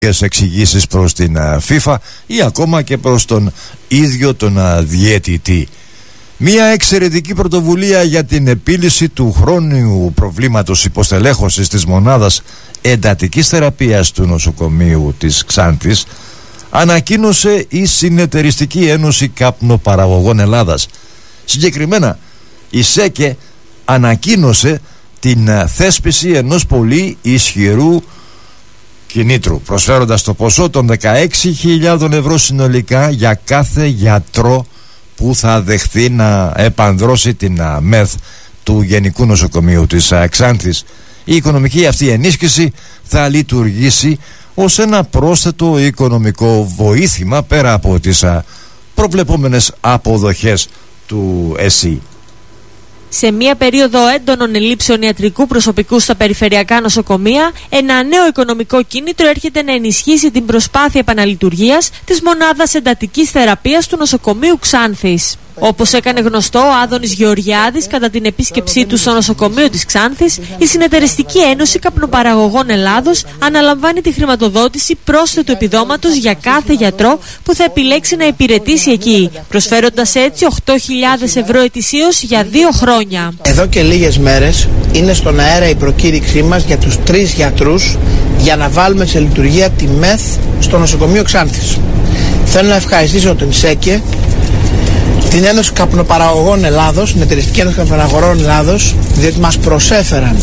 εξηγήσεις προς την FIFA ή ακόμα και προς τον ίδιο τον διαιτητή. Μια εξαιρετική πρωτοβουλία για την επίλυση του χρόνιου προβλήματος υποστελέχωσης της μονάδας εντατικής θεραπείας του νοσοκομείου της Ξάνθης ανακοίνωσε η Συνεταιριστική Ένωση Καπνοπαραγωγών Ελλάδας. Συγκεκριμένα η ΣΕΚΕ ανακοίνωσε την θέσπιση ενός πολύ ισχυρού κινήτρου, προσφέροντας το ποσό των 16.000 ευρώ συνολικά για κάθε γιατρό που θα δεχθεί να επανδρώσει την ΜΕΘ του Γενικού Νοσοκομείου της Ξάνθης. Η οικονομική αυτή ενίσχυση θα λειτουργήσει ως ένα πρόσθετο οικονομικό βοήθημα πέρα από τις προβλεπόμενες αποδοχές του ΕΣΥ. Σε μια περίοδο έντονων ελλείψεων ιατρικού προσωπικού στα περιφερειακά νοσοκομεία, ένα νέο οικονομικό κίνητρο έρχεται να ενισχύσει την προσπάθεια επαναλειτουργίας της μονάδας εντατικής θεραπείας του νοσοκομείου Ξάνθης. Όπως έκανε γνωστό ο Άδωνης Γεωργιάδης κατά την επίσκεψή του στο νοσοκομείο της Ξάνθης, η Συνεταιριστική Ένωση Καπνοπαραγωγών Ελλάδος αναλαμβάνει τη χρηματοδότηση πρόσθετου επιδόματος για κάθε γιατρό που θα επιλέξει να υπηρετήσει εκεί, προσφέροντας έτσι 8.000 ευρώ ετησίως για 2 χρόνια. Εδώ και λίγες μέρες είναι στον αέρα η προκήρυξή μας για τους 3 γιατρούς για να βάλουμε σε λειτουργία τη ΜΕΘ στο νοσοκομείο Ξάνθης. Θέλω να ευχαριστήσω τον ΣΕΚΕ, την Ένωση Καπνοπαραγωγών Ελλάδος, την Εταιριστική Ένωση Καπνοπαραγωγών Ελλάδος, διότι μας προσέφεραν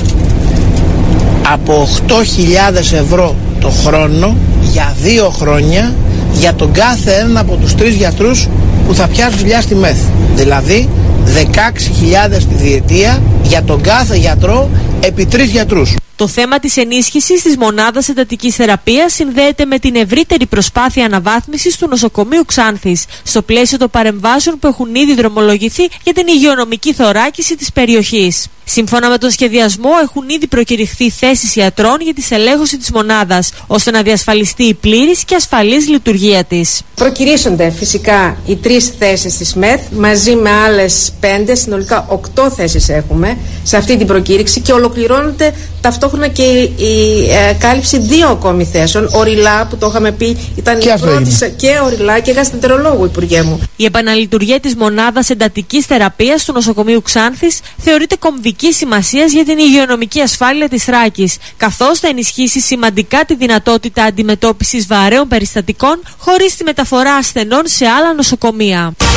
από 8.000 ευρώ το χρόνο για 2 χρόνια για τον κάθε ένα από τους 3 γιατρούς που θα πιάσουν δουλειά στη ΜΕΘ. Δηλαδή 16.000 τη διετία για τον κάθε γιατρό επί 3 γιατρούς. Το θέμα της ενίσχυσης της μονάδας εντατικής θεραπείας συνδέεται με την ευρύτερη προσπάθεια αναβάθμισης του νοσοκομείου Ξάνθης, στο πλαίσιο των παρεμβάσεων που έχουν ήδη δρομολογηθεί για την υγειονομική θωράκιση της περιοχής. Σύμφωνα με τον σχεδιασμό, έχουν ήδη προκηρυχθεί θέσεις ιατρών για τη στελέχωση της μονάδας, ώστε να διασφαλιστεί η πλήρης και ασφαλής λειτουργία της. Προκηρύσσονται φυσικά οι 3 θέσεις της ΜΕΘ, μαζί με άλλες 5, συνολικά 8 θέσεις έχουμε σε αυτή την προκήρυξη και ολοκληρώνεται ταυτόχρονα και η κάλυψη 2 ακόμη θέσεων. Οριλά, που το είχαμε πει, ήταν και η πρώτη, και οριλά και γαστρεντερολόγου, Υπουργέ μου. Η επαναλειτουργία της μονάδας εντατικής θεραπείας του νοσοκομείου Ξάνθης θεωρείται κομβική σημασίας για την υγειονομική ασφάλεια της Θράκης, καθώς θα ενισχύσει σημαντικά τη δυνατότητα αντιμετώπισης βαρέων περιστατικών χωρίς τη μεταφορά ασθενών σε άλλα νοσοκομεία.